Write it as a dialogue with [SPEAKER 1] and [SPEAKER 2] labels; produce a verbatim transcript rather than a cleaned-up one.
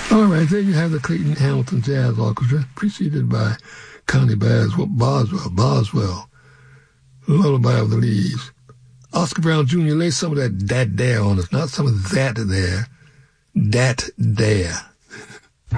[SPEAKER 1] All right, there you have the Clayton Hamilton Jazz Orchestra, preceded by Connie Boswell, Boswell, Boswell, Lullaby of the Leaves. Oscar Brown Junior, lay some of that that there on us, not some of that there. That there.